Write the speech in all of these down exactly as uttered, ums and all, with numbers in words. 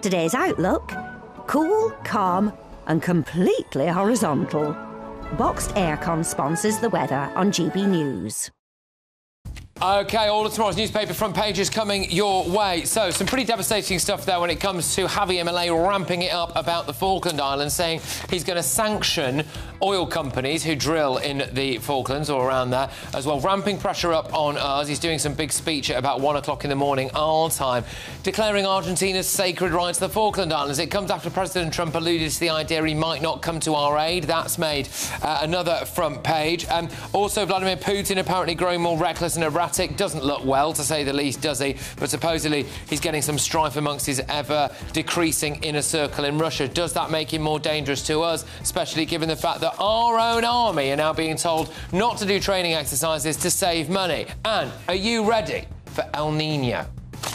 Today's outlook: cool, calm and completely horizontal. Boxed Aircon sponsors the weather on G B News. OK, all of tomorrow's newspaper front pages coming your way. So, some pretty devastating stuff there when it comes to Javier Milei ramping it up about the Falkland Islands, saying he's going to sanction oil companies who drill in the Falklands or around there as well, ramping pressure up on us. He's doing some big speech at about one o'clock in the morning, our time, declaring Argentina's sacred right to the Falkland Islands. It comes after President Trump alluded to the idea he might not come to our aid. That's made uh, another front page. Um, also, Vladimir Putin apparently growing more reckless and erratic. Doesn't look well, to say the least, does he? But supposedly he's getting some strife amongst his ever-decreasing inner circle in Russia. Does that make him more dangerous to us, especially given the fact that our own army are now being told not to do training exercises to save money? And are you ready for El Nino?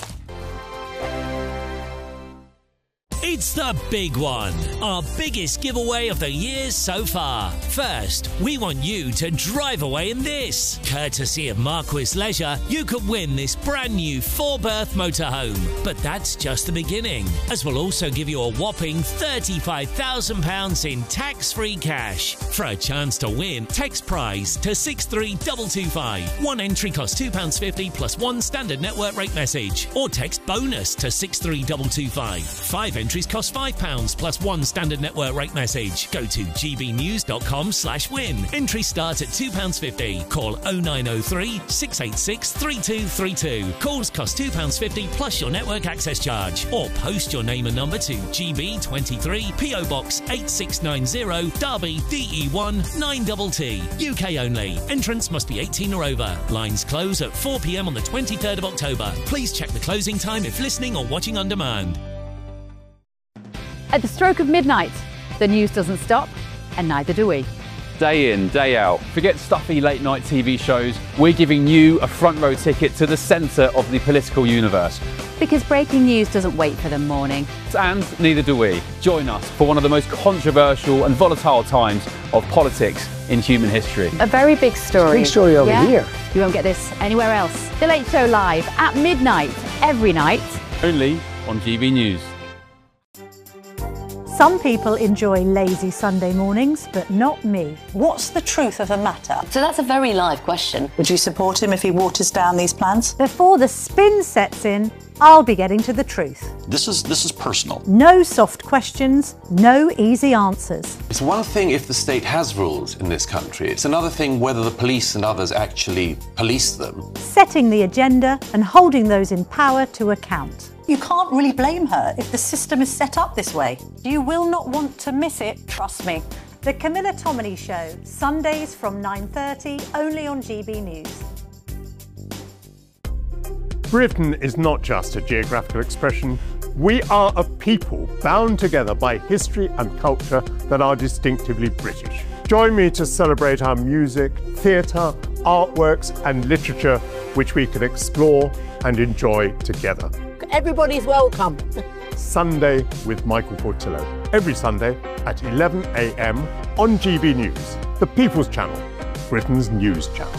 It's the big one, our biggest giveaway of the year so far. First, we want you to drive away in this. Courtesy of Marquis Leisure, you could win this brand new four-berth motorhome. But that's just the beginning, as we'll also give you a whopping thirty-five thousand pounds in tax-free cash. For a chance to win, text prize to six three two two five. One entry costs two pounds fifty plus one standard network rate message. Or text bonus to six three two two five. Five entries cost five pounds plus one standard network rate message. Go to g b news dot com slash win. Entry starts at two pounds fifty. Call oh nine oh three, six eight six, three two three two. Calls cost two pounds fifty plus your network access charge. Or post your name and number to G B twenty-three, P O Box eight six nine zero, Derby, D E one nine T T. U K only. Entrance must be eighteen or over. Lines close at four p m on the twenty-third of October. Please check the closing time if listening or watching on demand. At the stroke of midnight, the news doesn't stop, and neither do we. Day in, day out. Forget stuffy late night T V shows. We're giving you a front row ticket to the centre of the political universe. Because breaking news doesn't wait for the morning. And neither do we. Join us for one of the most controversial and volatile times of politics in human history. A very big story. Big story over yeah? here. You won't get this anywhere else. The Late Show live at midnight, every night. Only on G B News. Some people enjoy lazy Sunday mornings, but not me. What's the truth of the matter? So that's a very live question. Would you support him if he waters down these plans? Before the spin sets in, I'll be getting to the truth. This is this is personal. No soft questions, no easy answers. It's one thing if the state has rules in this country. It's another thing whether the police and others actually police them. Setting the agenda and holding those in power to account. You can't really blame her if the system is set up this way. You will not want to miss it, trust me. The Camilla Tominey Show, Sundays from nine thirty, only on G B News. Britain is not just a geographical expression. We are a people bound together by history and culture that are distinctively British. Join me to celebrate our music, theatre, artworks and literature, which we can explore and enjoy together. Everybody's welcome. Sunday with Michael Portillo. Every Sunday at eleven a m on G B News, the People's Channel, Britain's news channel.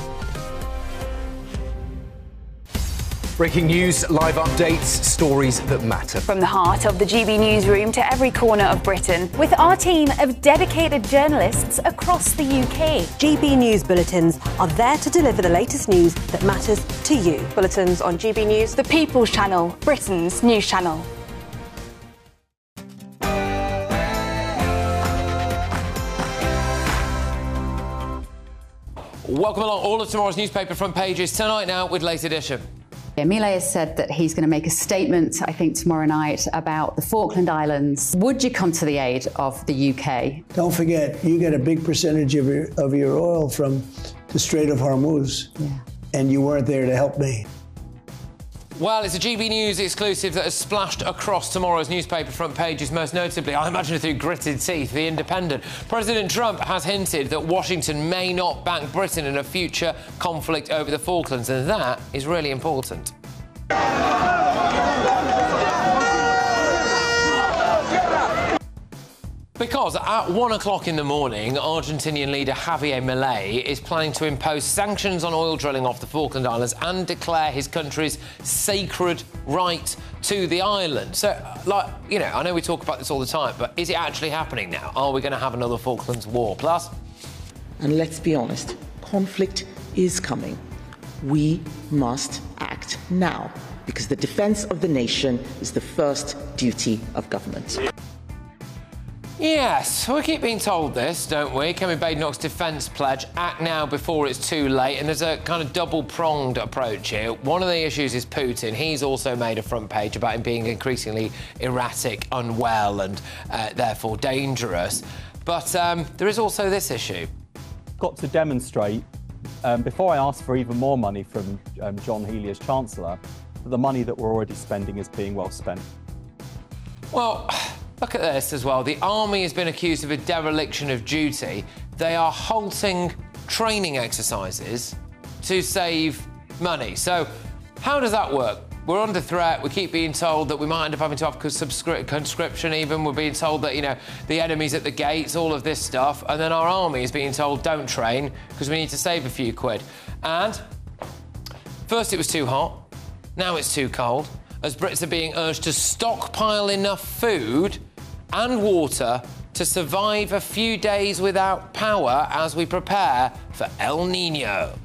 Breaking news, live updates, stories that matter. From the heart of the G B newsroom to every corner of Britain, with our team of dedicated journalists across the U K. G B News Bulletins are there to deliver the latest news that matters to you. Bulletins on G B News, the People's Channel, Britain's news channel. Welcome along all of tomorrow's newspaper front pages tonight now with Late Edition. Yeah, Milei has said that he's going to make a statement, I think, tomorrow night about the Falkland Islands. Would you come to the aid of the U K? Don't forget, you get a big percentage of your, of your oil from the Strait of Hormuz, yeah. And you weren't there to help me. Well, it's a G B News exclusive that has splashed across tomorrow's newspaper front pages, most notably, I imagine through gritted teeth, The Independent. President Trump has hinted that Washington may not back Britain in a future conflict over the Falklands, and that is really important. Because Because at one o'clock in the morning, Argentinian leader Javier Milei is planning to impose sanctions on oil drilling off the Falkland Islands and declare his country's sacred right to the island. So, like, you know, I know we talk about this all the time, but is it actually happening now? Are we going to have another Falklands War? Plus... And let's be honest, conflict is coming. We must act now, because the defence of the nation is the first duty of government. Yes, we keep being told this, don't we? Kemi Badenoch's defence pledge, act now before it's too late, and there's a kind of double-pronged approach here. One of the issues is Putin. He's also made a front page about him being increasingly erratic, unwell and uh, therefore dangerous. But um, there is also this issue. Got to demonstrate, um, before I ask for even more money from um, John Healey as Chancellor, that the money that we're already spending is being well spent. Well, look at this as well. The army has been accused of a dereliction of duty. They are halting training exercises to save money. So how does that work? We're under threat. We keep being told that we might end up having to have conscript conscription even. We're being told that, you know, the enemy's at the gates, all of this stuff. And then our army is being told, don't train, because we need to save a few quid. And first it was too hot. Now it's too cold, as Brits are being urged to stockpile enough food and water to survive a few days without power as we prepare for El Niño.